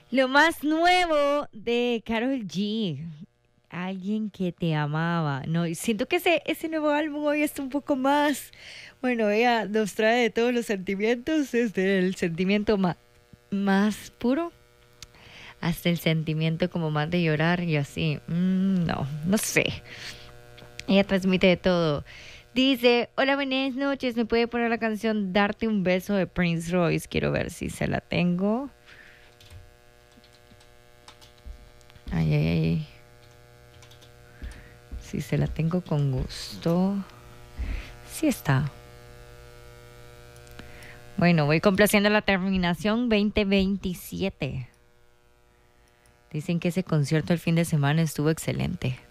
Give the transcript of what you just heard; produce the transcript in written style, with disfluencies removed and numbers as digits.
Lo más nuevo de Karol G. Alguien que te amaba. No, y siento que ese nuevo álbum hoy está un poco más. Bueno, ella nos trae de todos los sentimientos, desde el sentimiento más puro hasta el sentimiento como más de llorar y así. No sé. Ella transmite de todo. Dice, hola, buenas noches. ¿Me puede poner la canción Darte un beso de Prince Royce? Quiero ver si se la tengo. Ay, ay, ay. Si se la tengo con gusto. Sí está. Bueno, voy complaciendo la terminación 2027. Dicen que ese concierto el fin de semana estuvo excelente.